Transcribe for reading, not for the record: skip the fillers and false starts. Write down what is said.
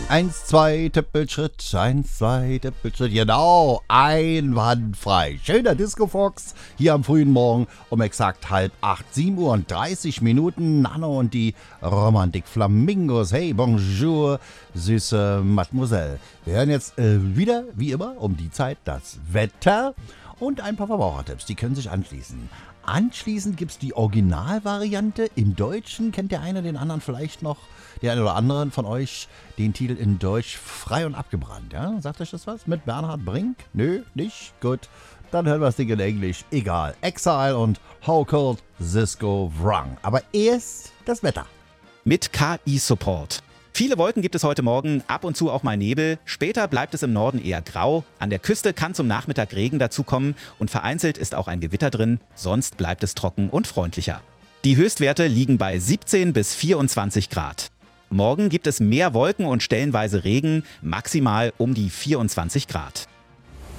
1, 2, Tippelschritt, 1, 2, Tippelschritt, genau, einwandfrei. Schöner Disco-Fox hier am frühen Morgen um exakt 7:30 Uhr, 7 Uhr und 30 Minuten. Nano und die Romantik-Flamingos. Hey, bonjour, süße Mademoiselle. Wir hören jetzt wieder, wie immer, um die Zeit das Wetter und ein paar Verbrauchertipps, die können sich anschließen. Anschließend gibt es die Originalvariante im Deutschen. Kennt der eine den anderen vielleicht noch? Der eine oder andere von euch den Titel in Deutsch frei und abgebrannt. Ja? Sagt euch das was? Mit Bernhard Brink? Nö, nicht? Gut. Dann hören wir das Ding in Englisch. Egal. Exile und How Cold This Go Wrong. Aber erst das Wetter. Mit KI-Support. Viele Wolken gibt es heute Morgen, ab und zu auch mal Nebel. Später bleibt es im Norden eher grau. An der Küste kann zum Nachmittag Regen dazukommen und vereinzelt ist auch ein Gewitter drin. Sonst bleibt es trocken und freundlicher. Die Höchstwerte liegen bei 17 bis 24 Grad. Morgen gibt es mehr Wolken und stellenweise Regen, maximal um die 24 Grad.